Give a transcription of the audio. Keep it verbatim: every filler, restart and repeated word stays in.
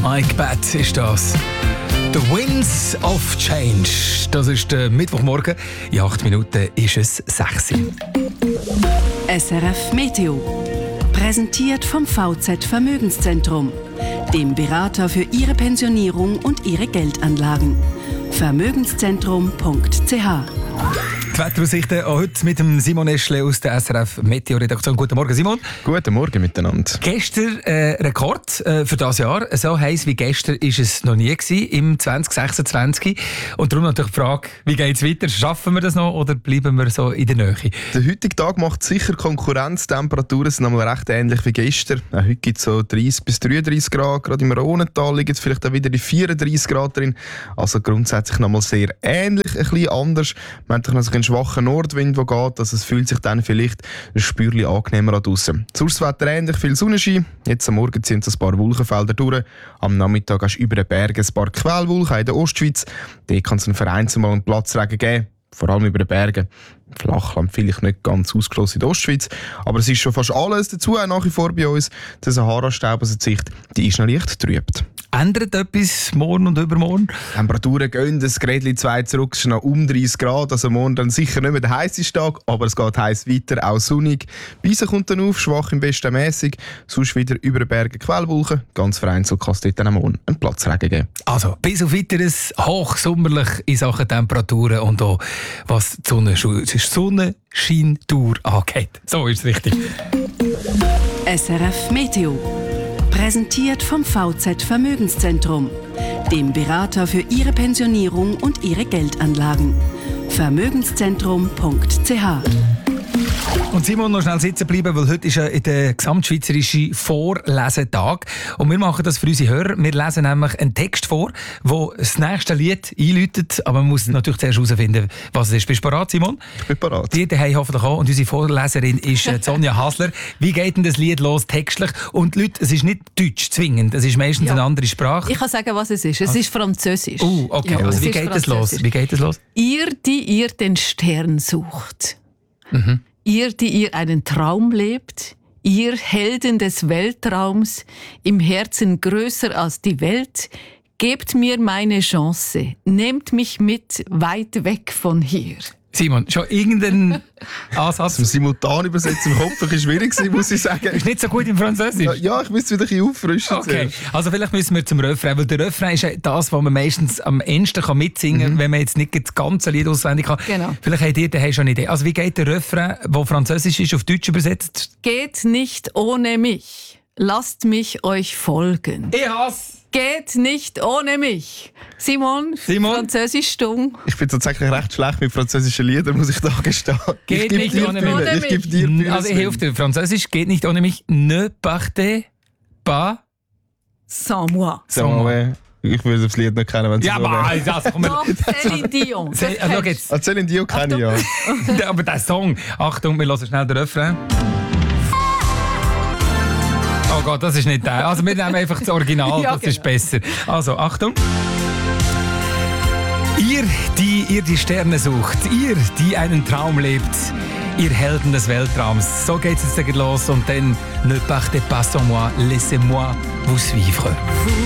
Mike Batt ist das. The Winds of Change. Das ist der Mittwochmorgen. In acht Minuten ist es sechs Uhr. S R F Meteo. Präsentiert vom V Z Vermögenszentrum, dem Berater für Ihre Pensionierung und Ihre Geldanlagen. vermögenszentrum punkt c h. Die Wetteraussichten heute mit dem Simon Eschle aus der S R F Meteo-Redaktion. Guten Morgen, Simon. Guten Morgen miteinander. Gestern äh, Rekord äh, für dieses Jahr. So heiß wie gestern ist es noch nie gewesen, im zwanzig sechsundzwanzig. Und darum natürlich die Frage, wie geht es weiter? Schaffen wir das noch oder bleiben wir so in der Nähe? Der heutige Tag macht sicher Konkurrenz. Die Temperaturen sind einmal recht ähnlich wie gestern. Auch heute gibt es so dreißig bis dreiunddreißig Grad. Gerade im Rhonental liegen es vielleicht auch wieder die vierunddreißig Grad drin. Also grundsätzlich noch mal sehr ähnlich, ein bisschen anders. Man hat noch einen schwachen Nordwind, der geht. Also es fühlt sich dann vielleicht ein Spürchen angenehmer an draussen. Sonst Wetter ähnlich, viel Sonnenschein. Jetzt am Morgen ziehen ein paar Wolkenfelder durch. Am Nachmittag hast du über den Bergen ein paar Quellwolken in der Ostschweiz. Dort kann es einen vereinzelt mal einen Platzregen geben. Vor allem über den Bergen. Flachland vielleicht nicht ganz ausgeschlossen in der Ostschweiz. Aber es ist schon fast alles dazu, auch nach wie vor bei uns. Der Sahara-Staub, also die Sicht, die ist noch leicht trübt. Ändert etwas morgen und übermorgen? Die Temperaturen gehen das Grädli zwei zurück, es ist noch um dreißig Grad. Also morgen dann sicher nicht mehr der heisseste Tag, aber es geht heiß weiter, auch sonnig. Bis kommt dann auf, schwach im Westen mäßig. Sonst wieder über den Bergen Quellwolken. Ganz vereinzelt kann es dort dann am Morgen einen Platzregen geben. Also bis auf weiteres hochsommerlich in Sachen Temperaturen und auch was die Sonne, Sonnenscheintour angeht. So ist es richtig. S R F Meteo. Präsentiert vom V Z Vermögenszentrum, dem Berater für Ihre Pensionierung und Ihre Geldanlagen. vermögenszentrum punkt c h. Und Simon, noch schnell sitzen bleiben, weil heute ist ja der gesamtschweizerische Vorlesetag. Und wir machen das für unsere Hörer. Wir lesen nämlich einen Text vor, der das nächste Lied einläutet. Aber man muss natürlich zuerst herausfinden, was es ist. Bist du bereit, Simon? Ich bin bereit. Die daheim hoffentlich auch. Und unsere Vorleserin ist äh, Sonja Hasler. Wie geht denn das Lied los textlich? Und Leute, es ist nicht Deutsch zwingend. Es ist meistens ja. eine andere Sprache. Ich kann sagen, was es ist. Es ist Französisch. Oh, uh, okay. Ja, also wie geht es los? Wie geht es los? Ihr, die ihr den Stern sucht. Mhm. Ihr, die ihr einen Traum lebt, ihr Helden des Weltraums, im Herzen größer als die Welt, gebt mir meine Chance, nehmt mich mit weit weg von hier. Simon, schon irgendeinen Ansatz? Zum Simultanübersetzen im Kopf ist schwierig, muss ich sagen. Ist nicht so gut im Französisch? Ja, ja, ich müsste es wieder ein bisschen auffrischen. Okay, also vielleicht müssen wir zum Refrain, weil der Refrain ist ja das, was man meistens am ehesten kann mitsingen kann, mhm. wenn man jetzt nicht das ganze Lied auswendig kann. Genau. Vielleicht habt ihr daheim schon eine Idee. Also wie geht der Refrain, der französisch ist, auf Deutsch übersetzt? Geht nicht ohne mich, lasst mich euch folgen. Ich hasse! Geht nicht ohne mich. Simon, Simon? Französisch stumm. Ich bin tatsächlich recht schlecht mit französischen Liedern, muss ich da gestehen. Geht ich nicht ohne mich. Ich gebe dir Bühne. Also ich helfe dir. Französisch geht nicht ohne mich. Ne partez pas sans moi. Sans moi. Ich würde das Lied nicht kennen, wenn es ja, so wäre. Ja, aber komm Doch, Céline Dion. Se, also jetzt. Ah, Céline Dion kenne ich ja. Aber der Song. Achtung, wir hören schnell den Refrain. Oh Gott, das ist nicht der. Also wir nehmen einfach das Original, ja, das genau. ist besser. Also, Achtung. Ihr, die ihr die Sterne sucht, ihr, die einen Traum lebt, ihr Helden des Weltraums. So geht's jetzt los und dann ne partez pas sans moi, laissez-moi vous suivre.